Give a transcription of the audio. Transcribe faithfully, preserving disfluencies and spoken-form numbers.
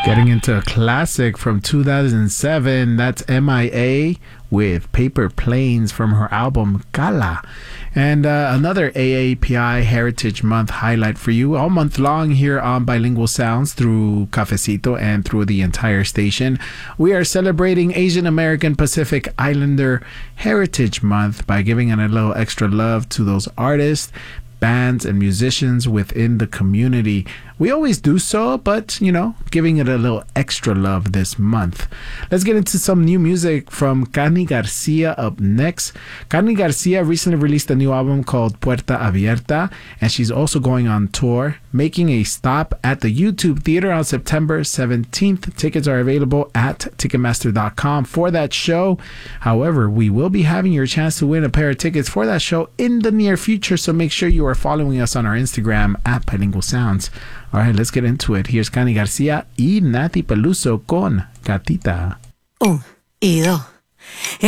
Getting into a classic from two thousand seven, that's M I A with Paper Planes from her album Kala. And uh, another A A P I Heritage Month highlight for you all month long here on Bilingual Sounds through Cafecito and through the entire station. We are celebrating Asian American Pacific Islander Heritage Month by giving it a little extra love to those artists, bands, and musicians within the community. We always do so, but, you know, giving it a little extra love this month. Let's get into some new music from Cani Garcia up next. Cani Garcia recently released a new album called Puerta Abierta, and she's also going on tour, making a stop at the YouTube Theater on September seventeenth. Tickets are available at Ticketmaster dot com for that show. However, we will be having your chance to win a pair of tickets for that show in the near future, so make sure you are following us on our Instagram at Bilingual Sounds. All right, let's get into it. Here's Cani Garcia y Nati Peluso con Gatita. Un y dos.